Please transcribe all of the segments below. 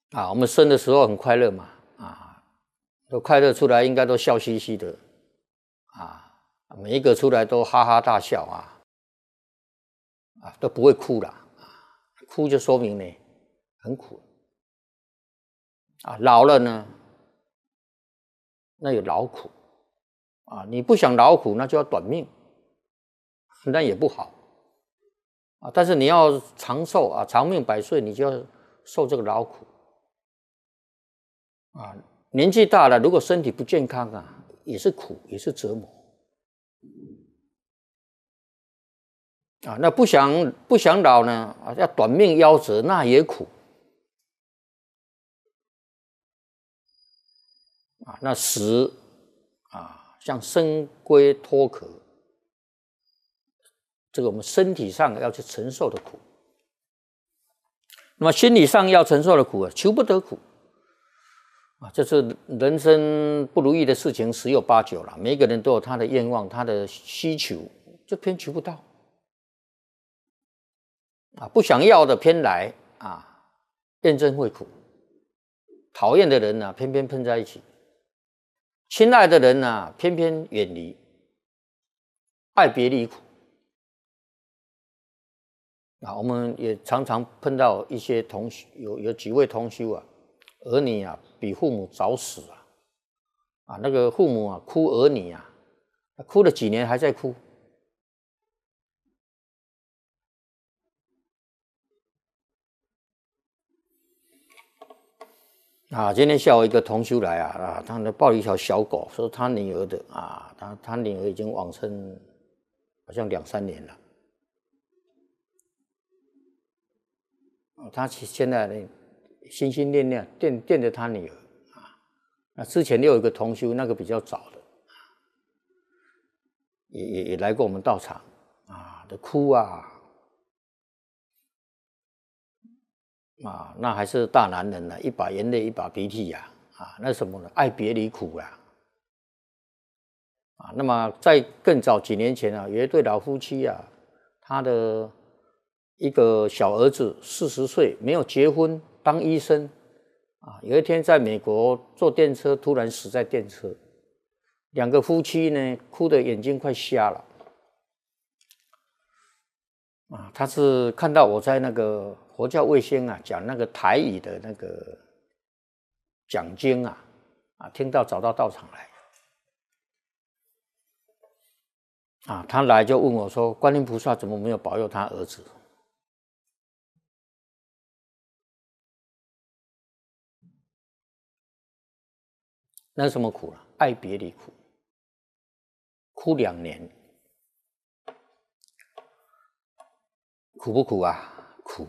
我们生的时候很快乐嘛，都快乐出来应该都笑嘻嘻的，每一个出来都哈哈大笑都不会哭啦，哭就说明呢很苦老了呢，那有劳苦你不想劳苦，那就要短命，那也不好但是你要长寿长命百岁，你就要受这个劳苦年纪大了，如果身体不健康也是苦，也是折磨那不想老呢要短命夭折，那也苦那死像生龟脱壳，这个我们身体上要去承受的苦，那么心理上要承受的苦求不得苦这是人生不如意的事情十有八九了，每一个人都有他的愿望，他的需求，就偏求不到不想要的偏来验证会苦，讨厌的人偏偏碰在一起，亲爱的人偏偏远离，爱别离苦我们也常常碰到一些同修，有几位同修儿女比父母早死那个父母哭儿女哭了几年还在哭今天下午一个同修来他抱了一条小狗，说他女儿的他女儿已经往生好像2-3年了他现在呢心心念念惦着他女儿那之前又有一个同修，那个比较早的也来过我们道场的哭那还是大男人一把眼泪一把鼻涕那什么呢？爱别离苦那么在更早几年前有一对老夫妻他的一个小儿子40岁没有结婚，当医生有一天在美国坐电车，突然死在电车，两个夫妻呢哭得眼睛快瞎了他是看到我在那个佛教卫星讲那个台语的那个讲经听到找到道场来他来就问我说，观音菩萨怎么没有保佑他儿子那是什么苦爱别离苦，哭2年，苦不苦苦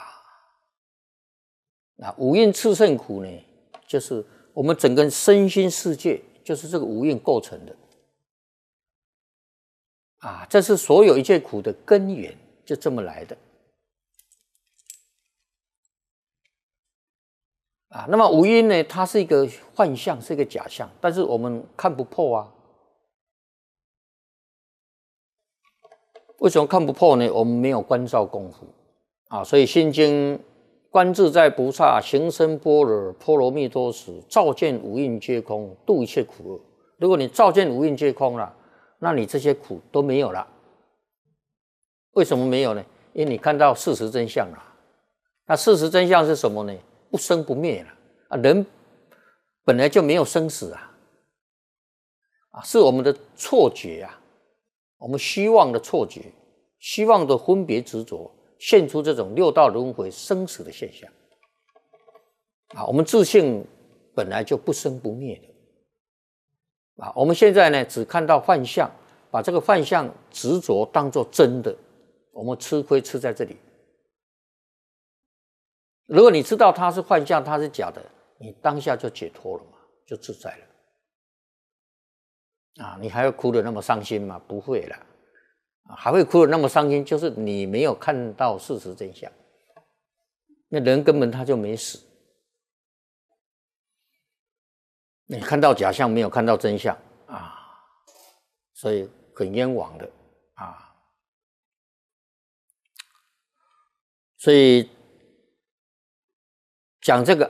五蕴炽盛苦呢，就是我们整个身心世界就是这个五蕴构成的这是所有一切苦的根源，就这么来的那么五蕴呢，它是一个幻象，是一个假象，但是我们看不破为什么看不破呢？我们没有关照功夫所以心经观自在菩萨行深般若波罗蜜多时，照见五蕴皆空，度一切苦厄。如果你照见五蕴皆空了，那你这些苦都没有了。为什么没有呢？因为你看到事实真相了。那事实真相是什么呢？不生不灭了人本来就没有生死是我们的错觉我们虚妄的错觉，虚妄的分别执着，现出这种六道轮回生死的现象我们自性本来就不生不灭的我们现在呢只看到幻象，把这个幻象执着当作真的，我们吃亏吃在这里。如果你知道它是幻象，它是假的，你当下就解脱了嘛，就自在了你还会哭得那么伤心吗？不会了还会哭得那么伤心，就是你没有看到事实真相。那人根本他就没死，你看到假象，没有看到真相所以很冤枉的所以讲这个